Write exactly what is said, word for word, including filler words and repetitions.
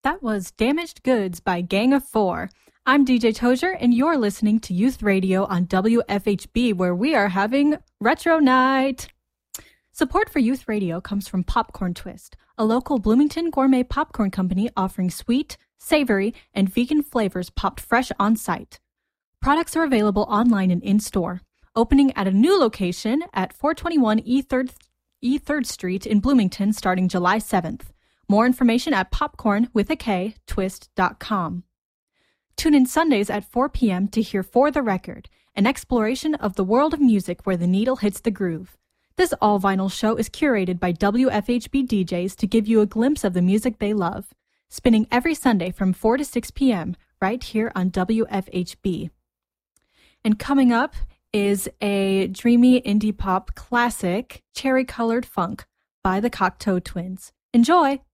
That was Damaged Goods by Gang of Four. I'm D J Tozier, and you're listening to Youth Radio on W F H B, where we are having Retro Night. Support for Youth Radio comes from Popcorn Twist, a local Bloomington gourmet popcorn company offering sweet, savory, and vegan flavors popped fresh on site. Products are available online and in-store, opening at a new location at four twenty-one E third Street in Bloomington starting July seventh. More information at popcorn with a K twist dot com. Tune in Sundays at four p.m. to hear For the Record, an exploration of the world of music where the needle hits the groove. This all-vinyl show is curated by W F H B D Js to give you a glimpse of the music they love, spinning every Sunday from four to six p.m. right here on W F H B. And coming up is a dreamy indie pop classic, Cherry Colored Funk by the Cocteau Twins. Enjoy!